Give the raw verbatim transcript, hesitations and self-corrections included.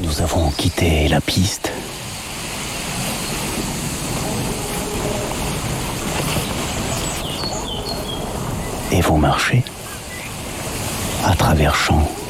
nous avons quitté la piste. Et vous marchez à travers champs.